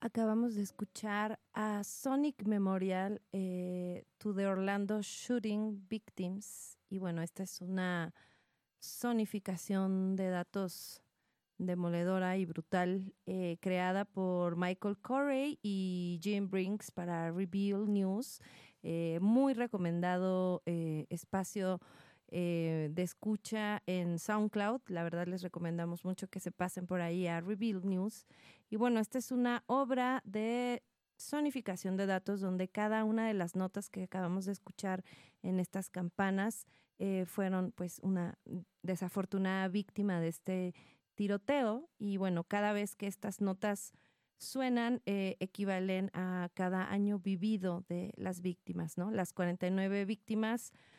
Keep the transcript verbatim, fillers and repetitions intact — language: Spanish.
Acabamos de escuchar a Sonic Memorial eh, to the Orlando Shooting Victims. Y bueno, esta es una sonificación de datos demoledora y brutal, eh, creada por Michael Corey y Jim Brinks para Reveal News. Eh, muy recomendado eh, espacio eh, de escucha en SoundCloud. La verdad les recomendamos mucho que se pasen por ahí a Reveal News. Y bueno, esta es una obra de sonificación de datos donde cada una de las notas que acabamos de escuchar en estas campanas eh, fueron pues una desafortunada víctima de este tiroteo. Y bueno, cada vez que estas notas suenan eh, equivalen a cada año vivido de las víctimas, ¿no? Las cuarenta y nueve víctimas